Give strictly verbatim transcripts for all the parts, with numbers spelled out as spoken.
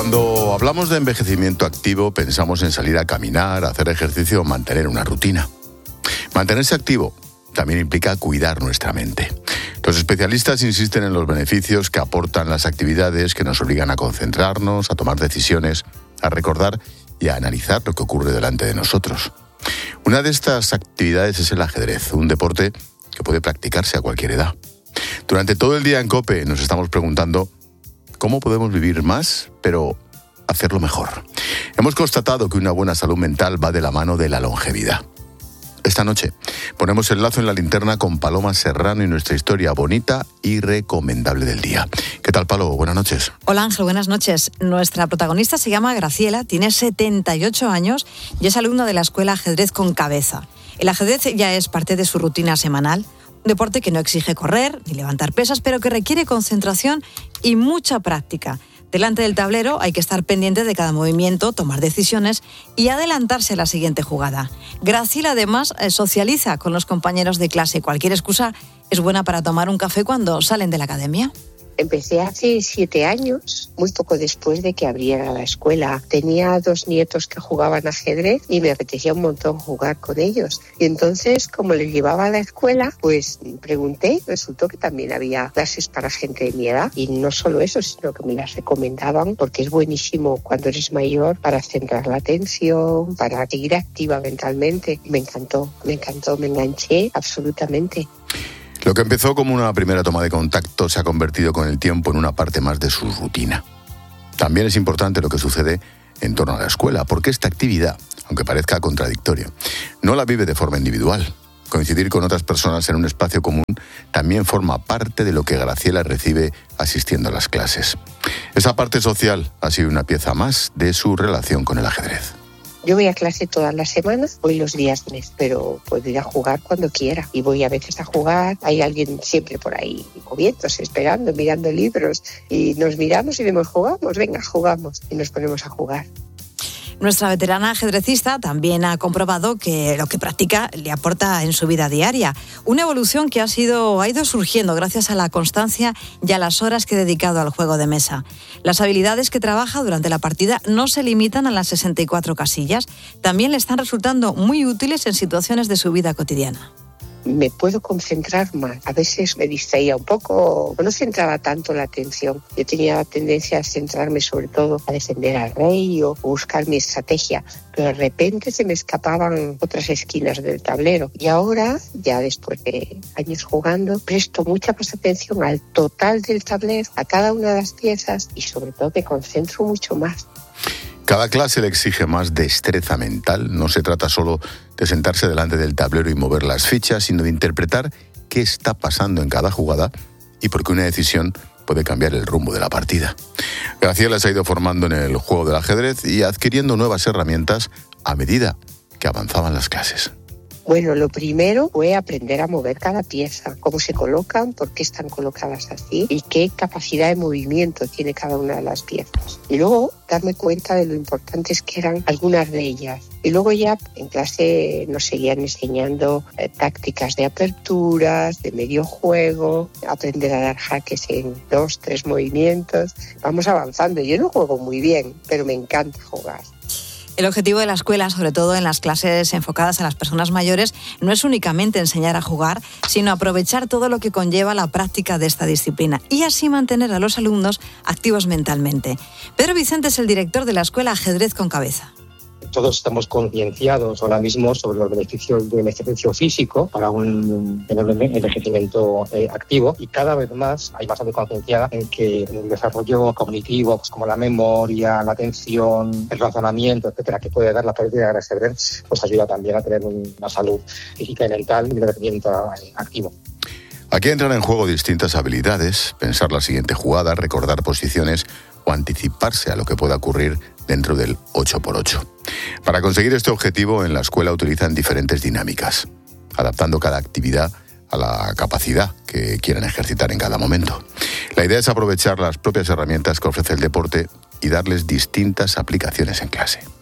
Cuando hablamos de envejecimiento activo, pensamos en salir a caminar, hacer ejercicio o mantener una rutina. Mantenerse activo también implica cuidar nuestra mente. Los especialistas insisten en los beneficios que aportan las actividades que nos obligan a concentrarnos, a tomar decisiones, a recordar y a analizar lo que ocurre delante de nosotros. Una de estas actividades es el ajedrez, un deporte que puede practicarse a cualquier edad. Durante todo el día en COPE nos estamos preguntando cómo podemos vivir más, pero hacerlo mejor. Hemos constatado que una buena salud mental va de la mano de la longevidad. Esta noche ponemos el lazo en la linterna con Paloma Serrano y nuestra historia bonita y recomendable del día. ¿Qué tal, Palo? Buenas noches. Hola, Ángel, buenas noches. Nuestra protagonista se llama Graciela, tiene setenta y ocho años y es alumna de la escuela Ajedrez con Cabeza. El ajedrez ya es parte de su rutina semanal, un deporte que no exige correr ni levantar pesas, pero que requiere concentración y mucha práctica. Delante del tablero hay que estar pendiente de cada movimiento, tomar decisiones y adelantarse a la siguiente jugada. Graciela además socializa con los compañeros de clase. Cualquier excusa es buena para tomar un café cuando salen de la academia. Empecé hace siete años, muy poco después de que abriera la escuela. Tenía dos nietos que jugaban ajedrez y me apetecía un montón jugar con ellos. Y entonces, como les llevaba a la escuela, pues pregunté. Resultó que también había clases para gente de mi edad. Y no solo eso, sino que me las recomendaban porque es buenísimo cuando eres mayor para centrar la atención, para seguir activa mentalmente. Me encantó, me encantó, me enganché absolutamente. Lo que empezó como una primera toma de contacto se ha convertido con el tiempo en una parte más de su rutina. También es importante lo que sucede en torno a la escuela, porque esta actividad, aunque parezca contradictoria, no la vive de forma individual. Coincidir con otras personas en un espacio común también forma parte de lo que Graciela recibe asistiendo a las clases. Esa parte social ha sido una pieza más de su relación con el ajedrez. Yo voy a clase todas las semanas, voy los viernes, pero puedo ir a jugar cuando quiera. Y voy a veces a jugar, hay alguien siempre por ahí moviéndose, esperando, mirando libros. Y nos miramos y vemos, jugamos, venga, jugamos. Y nos ponemos a jugar. Nuestra veterana ajedrecista también ha comprobado que lo que practica le aporta en su vida diaria. Una evolución que ha, sido, ha ido surgiendo gracias a la constancia y a las horas que ha dedicado al juego de mesa. Las habilidades que trabaja durante la partida no se limitan a las sesenta y cuatro casillas. También le están resultando muy útiles en situaciones de su vida cotidiana. Me puedo concentrar más. A veces me distraía un poco, no centraba tanto la atención. Yo tenía la tendencia a centrarme sobre todo a defender al rey o buscar mi estrategia, pero de repente se me escapaban otras esquinas del tablero. Y ahora, ya después de años jugando, presto mucha más atención al total del tablero, a cada una de las piezas y sobre todo me concentro mucho más. Cada clase le exige más destreza mental. No se trata solo de sentarse delante del tablero y mover las fichas, sino de interpretar qué está pasando en cada jugada y por qué una decisión puede cambiar el rumbo de la partida. Graciela se ha ido formando en el juego del ajedrez y adquiriendo nuevas herramientas a medida que avanzaban las clases. Bueno, lo primero fue aprender a mover cada pieza, cómo se colocan, por qué están colocadas así y qué capacidad de movimiento tiene cada una de las piezas. Y luego darme cuenta de lo importantes que eran algunas de ellas. Y luego ya en clase nos seguían enseñando eh, tácticas de aperturas, de medio juego, aprender a dar jaques en dos, tres movimientos. Vamos avanzando. Yo no juego muy bien, pero me encanta jugar. El objetivo de la escuela, sobre todo en las clases enfocadas a las personas mayores, no es únicamente enseñar a jugar, sino aprovechar todo lo que conlleva la práctica de esta disciplina y así mantener a los alumnos activos mentalmente. Pedro Vicente es el director de la escuela Ajedrez con Cabeza. Todos estamos concienciados ahora mismo sobre los beneficios del ejercicio físico para un envejecimiento eh, activo y cada vez más hay más concienciada en que el desarrollo cognitivo, pues como la memoria, la atención, el razonamiento, etcétera, que puede dar la práctica del ajedrez, pues ayuda también a tener una salud física y mental y un envejecimiento activo. Aquí entran en juego distintas habilidades, pensar la siguiente jugada, recordar posiciones o anticiparse a lo que pueda ocurrir dentro del ocho por ocho. Para conseguir este objetivo, en la escuela utilizan diferentes dinámicas, adaptando cada actividad a la capacidad que quieran ejercitar en cada momento. La idea es aprovechar las propias herramientas que ofrece el deporte y darles distintas aplicaciones en clase.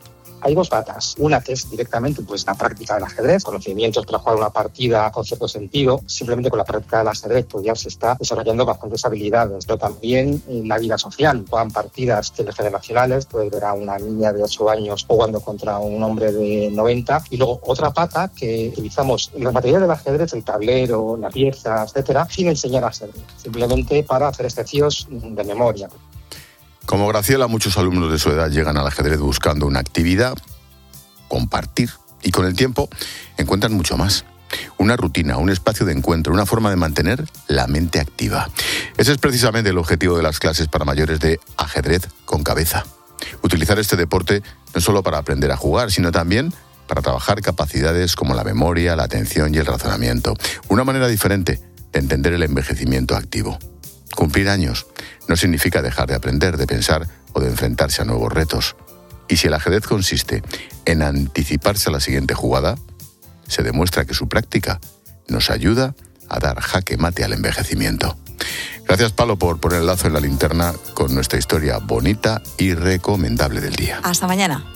hay dos patas. Una que es directamente pues, la práctica del ajedrez, conocimientos para jugar una partida con cierto sentido. Simplemente con la práctica del ajedrez pues, ya se está desarrollando bastantes habilidades, pero también en la vida social. Juegan partidas telegeneracionales, puedes ver a una niña de ocho años jugando contra un hombre de noventa. Y luego otra pata que utilizamos en los materiales del ajedrez, el tablero, la pieza, etcétera, sin enseñar ajedrez, simplemente para hacer ejercicios de memoria. Como Graciela, muchos alumnos de su edad llegan al ajedrez buscando una actividad, compartir, y con el tiempo encuentran mucho más. Una rutina, un espacio de encuentro, una forma de mantener la mente activa. Ese es precisamente el objetivo de las clases para mayores de ajedrez con cabeza. Utilizar este deporte no solo para aprender a jugar, sino también para trabajar capacidades como la memoria, la atención y el razonamiento. Una manera diferente de entender el envejecimiento activo. Cumplir años no significa dejar de aprender, de pensar o de enfrentarse a nuevos retos. Y si el ajedrez consiste en anticiparse a la siguiente jugada, se demuestra que su práctica nos ayuda a dar jaque mate al envejecimiento. Gracias, Palo, por poner el lazo en la linterna con nuestra historia bonita y recomendable del día. Hasta mañana.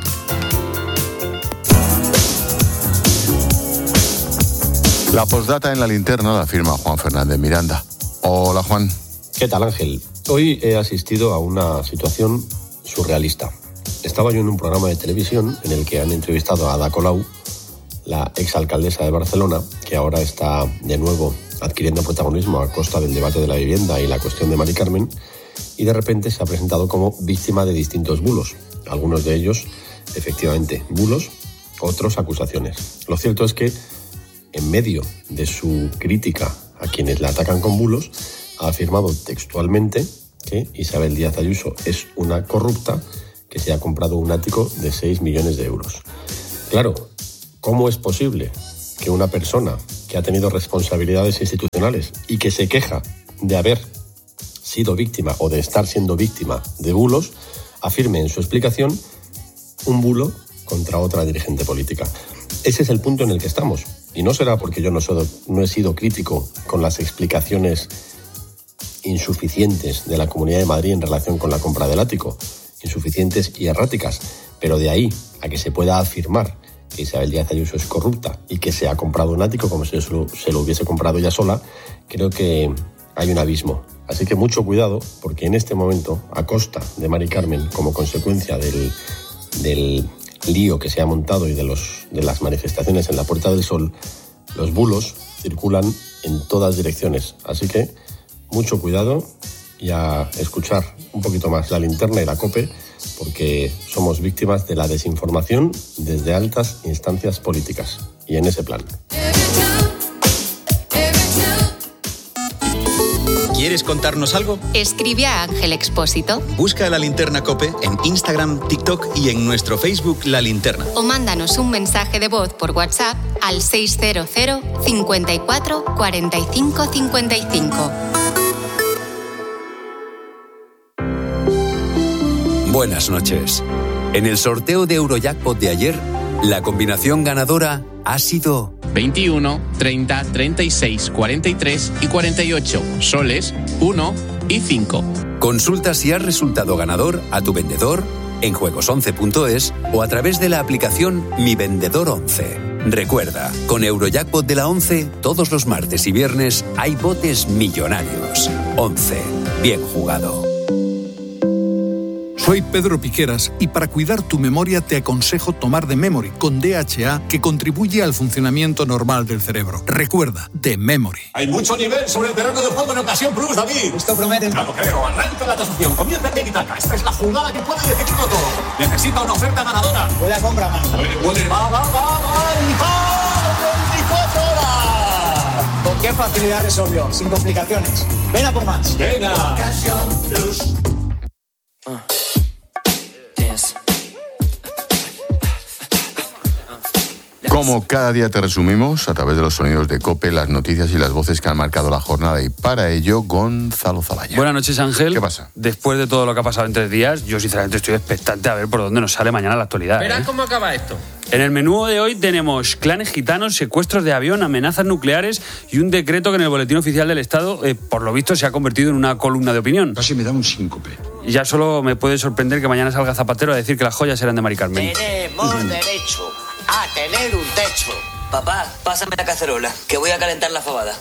La postdata en la linterna la firma Juan Fernández Miranda. Hola, Juan. ¿Qué tal, Ángel? Hoy he asistido a una situación surrealista. Estaba yo en un programa de televisión en el que han entrevistado a Ada Colau, la exalcaldesa de Barcelona, que ahora está de nuevo adquiriendo protagonismo a costa del debate de la vivienda y la cuestión de Mari Carmen, y de repente se ha presentado como víctima de distintos bulos. Algunos de ellos, efectivamente, bulos, otros acusaciones. Lo cierto es que, en medio de su crítica a quienes la atacan con bulos, ha afirmado textualmente que Isabel Díaz Ayuso es una corrupta que se ha comprado un ático de seis millones de euros. Claro, ¿cómo es posible que una persona que ha tenido responsabilidades institucionales y que se queja de haber sido víctima o de estar siendo víctima de bulos, afirme en su explicación un bulo contra otra dirigente política? Ese es el punto en el que estamos. Y no será porque yo no, soy, no he sido crítico con las explicaciones insuficientes de la Comunidad de Madrid en relación con la compra del ático, insuficientes y erráticas, pero de ahí a que se pueda afirmar que Isabel Díaz Ayuso es corrupta y que se ha comprado un ático como si se lo, se lo hubiese comprado ella sola, creo que hay un abismo. Así que mucho cuidado, porque en este momento, a costa de Mari Carmen, como consecuencia del, del lío que se ha montado y de, los, de las manifestaciones en la Puerta del Sol, los bulos circulan en todas direcciones. Así que mucho cuidado y a escuchar un poquito más la linterna y la COPE, porque somos víctimas de la desinformación desde altas instancias políticas. Y en ese plan. ¿Quieres contarnos algo? Escribe a Ángel Expósito. Busca La Linterna COPE en Instagram, TikTok y en nuestro Facebook La Linterna. O mándanos un mensaje de voz por WhatsApp al seis cero cero, cincuenta y cuatro, cuarenta y cinco, cincuenta y cinco. Buenas noches. En el sorteo de Eurojackpot de ayer, la combinación ganadora ha sido veintiuno, treinta, treinta y seis, cuarenta y tres y cuarenta y ocho, soles, uno y cinco. Consulta si has resultado ganador a tu vendedor en juegos once punto es o a través de la aplicación Mi Vendedor once. Recuerda, con Eurojackpot de la once, todos los martes y viernes hay botes millonarios. once. Bien jugado. Soy Pedro Piqueras y para cuidar tu memoria te aconsejo tomar The Memory con D H A, que contribuye al funcionamiento normal del cerebro. Recuerda, The Memory. Hay mucho nivel sobre el terreno de juego en ocasión plus, David. Esto promete. Claro, creo. Arranca la tasación. Comienza el tiki-taka. Esta es la jugada que puede decidirlo todo. Necesita una oferta ganadora. Puede compra más. Puede, puede. Va, va, va, va. veinticuatro horas. ¿Con qué facilidad resolvió? Sin complicaciones. Ven a por más. Venga. Ocasión plus. Uh. Como cada día te resumimos, a través de los sonidos de COPE, las noticias y las voces que han marcado la jornada, y para ello, Gonzalo Zavalla. Buenas noches, Ángel. ¿Qué pasa? Después de todo lo que ha pasado en tres días, yo sinceramente estoy expectante a ver por dónde nos sale mañana la actualidad. Verás ¿eh? cómo acaba esto. En el menú de hoy tenemos clanes gitanos, secuestros de avión, amenazas nucleares y un decreto que en el Boletín Oficial del Estado, eh, por lo visto, se ha convertido en una columna de opinión. Casi me da un síncope. Y ya solo me puede sorprender que mañana salga Zapatero a decir que las joyas eran de Mari Carmen. Tenemos derecho a tener un techo. Papá, pásame la cacerola, que voy a calentar la fabada.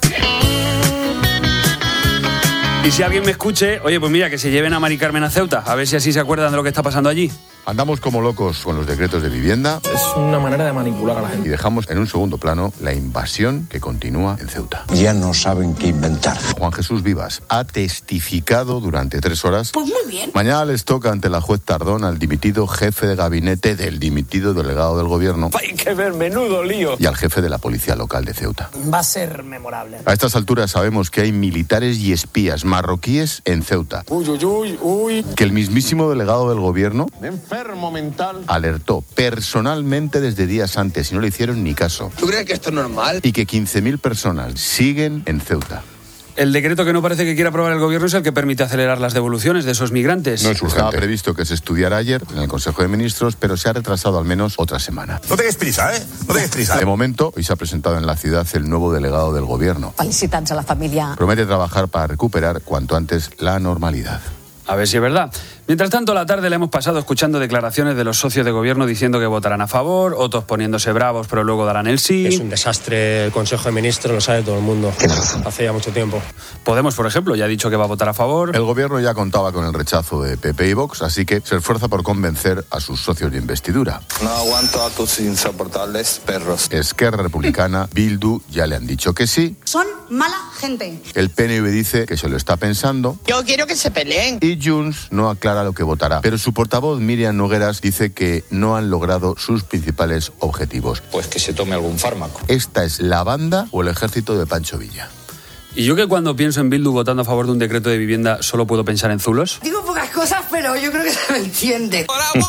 Y si alguien me escuche, oye, pues mira, que se lleven a Mari Carmen a Ceuta, a ver si así se acuerdan de lo que está pasando allí. Andamos como locos con los decretos de vivienda. Es una manera de manipular a la gente. Y dejamos en un segundo plano la invasión que continúa en Ceuta. Ya no saben qué inventar. Juan Jesús Vivas ha testificado durante tres horas. Pues muy bien. Mañana les toca ante la juez Tardón al dimitido jefe de gabinete del dimitido delegado del gobierno. Hay que ver, menudo lío. Y al jefe de la policía local de Ceuta. Va a ser memorable. A estas alturas sabemos que hay militares y espías marroquíes en Ceuta. Uy, uy, uy, uy. Que el mismísimo delegado del gobierno Enfermo mental. alertó personalmente desde días antes y no le hicieron ni caso. ¿Tú crees que esto es normal? Y que quince mil personas siguen en Ceuta. El decreto que no parece que quiera aprobar el gobierno es el que permite acelerar las devoluciones de esos migrantes. No es urgente. Estaba previsto que se estudiara ayer en el Consejo de Ministros, pero se ha retrasado al menos otra semana. No tengáis prisa, ¿eh? No tengáis prisa. De momento, hoy se ha presentado en la ciudad el nuevo delegado del gobierno. Felicitats a la familia. Promete trabajar para recuperar cuanto antes la normalidad. A ver si es verdad. Mientras tanto, la tarde la hemos pasado escuchando declaraciones de los socios de gobierno diciendo que votarán a favor, otros poniéndose bravos pero luego darán el sí. Es un desastre el Consejo de Ministros, lo sabe todo el mundo. Hace ya mucho tiempo. Podemos, por ejemplo, ya ha dicho que va a votar a favor. El gobierno ya contaba con el rechazo de P P y Vox, así que se esfuerza por convencer a sus socios de investidura. No aguanto a tus insoportables perros. Esquerra Republicana, Bildu ya le han dicho que sí. Son mala gente. El P N V dice que se lo está pensando. Yo quiero que se peleen. Y Junts no aclara lo que votará. Pero su portavoz, Míriam Nogueras, dice que no han logrado sus principales objetivos. Pues que se tome algún fármaco. ¿Esta es la banda o el ejército de Pancho Villa? Y yo que cuando pienso en Bildu votando a favor de un decreto de vivienda solo puedo pensar en zulos. Digo pocas cosas, pero yo creo que se me entiende.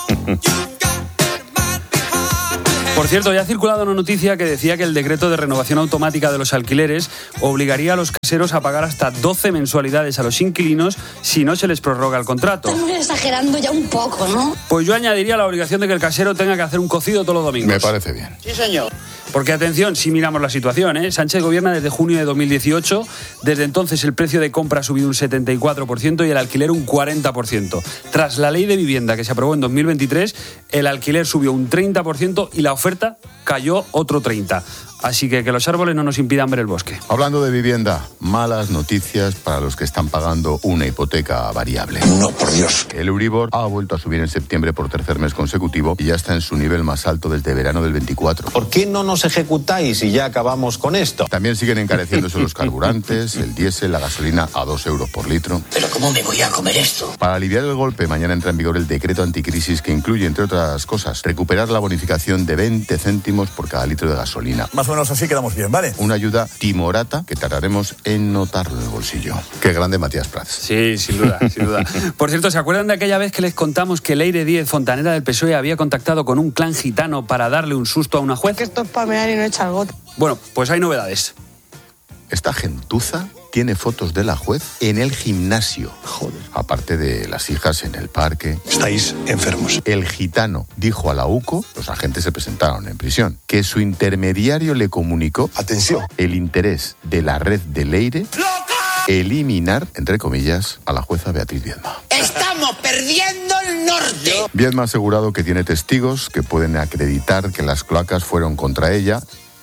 Por cierto, ya ha circulado una noticia que decía que el decreto de renovación automática de los alquileres obligaría a los caseros a pagar hasta doce mensualidades a los inquilinos si no se les prorroga el contrato. Estamos exagerando ya un poco, ¿no? Pues yo añadiría la obligación de que el casero tenga que hacer un cocido todos los domingos. Me parece bien. Sí, señor. Porque atención, si miramos la situación, ¿eh? Sánchez gobierna desde junio de dos mil dieciocho. Desde entonces el precio de compra ha subido un setenta y cuatro por ciento y el alquiler un cuarenta por ciento. Tras la ley de vivienda que se aprobó en dos mil veintitrés, el alquiler subió un treinta por ciento y la oferta cayó otro treinta por ciento. Así que que los árboles no nos impidan ver el bosque. Hablando de vivienda, malas noticias para los que están pagando una hipoteca variable. No, por Dios. El Euribor ha vuelto a subir en septiembre por tercer mes consecutivo y ya está en su nivel más alto desde verano del veinticuatro. ¿Por qué no nos ejecutáis y ya acabamos con esto? También siguen encareciéndose los carburantes, el diésel, la gasolina a dos euros por litro. ¿Pero cómo me voy a comer esto? Para aliviar el golpe, mañana entra en vigor el decreto anticrisis que incluye, entre otras cosas, recuperar la bonificación de veinte céntimos por cada litro de gasolina. Más o menos así quedamos bien, ¿vale? Una ayuda timorata que tardaremos en notarlo en el bolsillo. Qué grande Matías Prats. Sí, sin duda, sin duda. Por cierto, ¿se acuerdan de aquella vez que les contamos que Leire Díez, fontanera del P S O E, había contactado con un clan gitano para darle un susto a una juez? Que esto es palmear y no echar gota. Bueno, pues hay novedades. Esta gentuza tiene fotos de la juez en el gimnasio. Joder. Aparte de las hijas en el parque. Estáis enfermos. El gitano dijo a la UCO, los agentes se presentaron en prisión, que su intermediario le comunicó, atención, el interés de la red de Leire eliminar, entre comillas, a la jueza Beatriz Viedma. ¡Estamos perdiendo el norte! Viedma ha asegurado que tiene testigos que pueden acreditar que las cloacas fueron contra ella.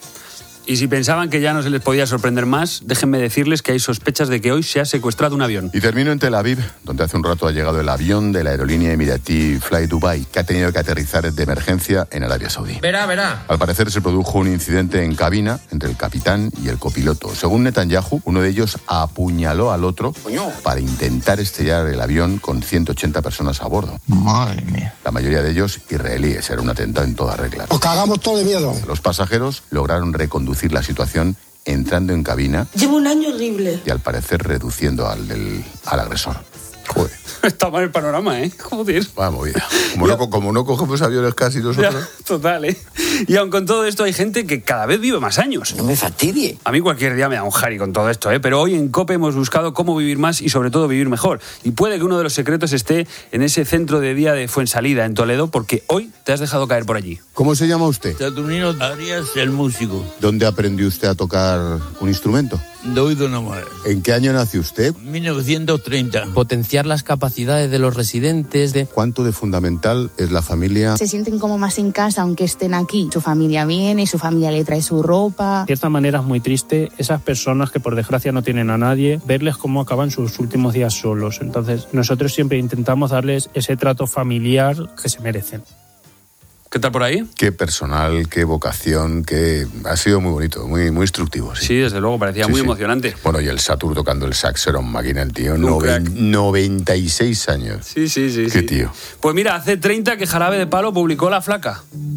Y si pensaban que ya no se les podía sorprender más, déjenme decirles que hay sospechas de que hoy se ha secuestrado un avión. Y termino en Tel Aviv, donde hace un rato ha llegado el avión de la aerolínea emiratí Fly Dubai, que ha tenido que aterrizar de emergencia en Arabia Saudí. Verá, verá. Al parecer se produjo un incidente en cabina entre el capitán y el copiloto. Según Netanyahu, uno de ellos apuñaló al otro para intentar estrellar el avión con ciento ochenta personas a bordo. Madre mía. La mayoría de ellos israelíes. Era un atentado en toda regla. Os cagamos todo de miedo. Los pasajeros lograron reconducir la situación entrando en cabina. Llevo un año horrible. Y al parecer reduciendo al, del, al agresor. Joder. Está mal el panorama, ¿eh? Joder. Vamos, vida. Como, no, como no cogemos aviones casi nosotros. Ya, total, ¿eh? Y aun con todo esto hay gente que cada vez vive más años. No me fastidie. A mí cualquier día me da un jari con todo esto, ¿eh? Pero hoy en COPE hemos buscado cómo vivir más y sobre todo vivir mejor. Y puede que uno de los secretos esté en ese centro de día de Fuensalida, en Toledo, porque hoy te has dejado caer por allí. ¿Cómo se llama usted? Saturnino Arias, el músico. ¿Dónde aprendió usted a tocar un instrumento? De oído nomás. ¿En qué año nació usted? mil novecientos treinta. Potenciar las capacidades de los residentes. De... ¿Cuánto de fundamental es la familia? Se sienten como más en casa aunque estén aquí. Su familia viene, su familia le trae su ropa. De cierta manera es muy triste esas personas que por desgracia no tienen a nadie, verles cómo acaban sus últimos días solos. Entonces nosotros siempre intentamos darles ese trato familiar que se merecen. ¿Qué tal por ahí? Qué personal, qué vocación, qué... Ha sido muy bonito, muy, muy instructivo. Sí, sí desde luego, parecía sí, muy sí. emocionante. Bueno, y el Satur tocando el sax era un máquina, el tío. Noven... noventa y seis años. Sí, sí, sí. Qué sí. tío. Pues mira, hace treinta que Jarabe de Palo publicó La Flaca.